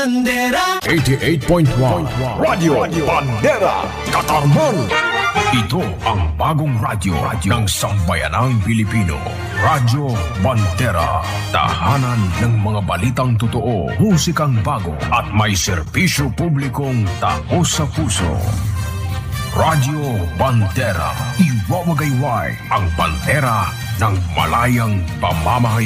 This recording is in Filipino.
Bandera 88.1 Radio Bandera Katarman. Ito ang bagong radyo ng sambayanang Pilipino. Radyo Bandera. Tahanan ng mga balitang totoo, musikang bago at may serbisyo publikong taos sa puso. Radyo Bandera. Iwawagayway ang bandera ng malayang pamamahayag.